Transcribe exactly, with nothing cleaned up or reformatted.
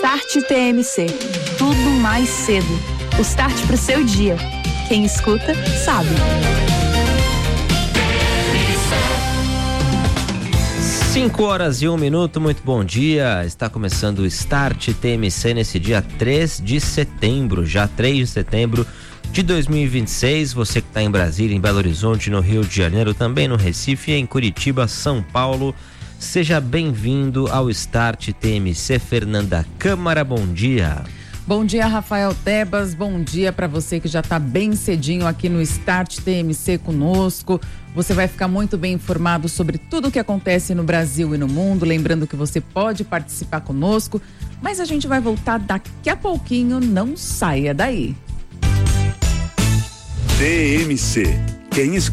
Start T M C. Tudo mais cedo. O start pro seu dia. Quem escuta, sabe. cinco horas e um minuto, muito bom dia. Está começando o Start T M C nesse dia três de setembro, já três de setembro de dois mil e vinte e seis. Você que está em Brasília, em Belo Horizonte, no Rio de Janeiro, também no Recife, em Curitiba, São Paulo. Seja bem-vindo ao Start T M C. Fernanda Câmara, bom dia. Bom dia, Rafael Tebas, bom dia para você que já está bem cedinho aqui no Start T M C conosco. Você vai ficar muito bem informado sobre tudo o que acontece no Brasil e no mundo, lembrando que você pode participar conosco, mas a gente vai voltar daqui a pouquinho, não saia daí. T M C, quem escuta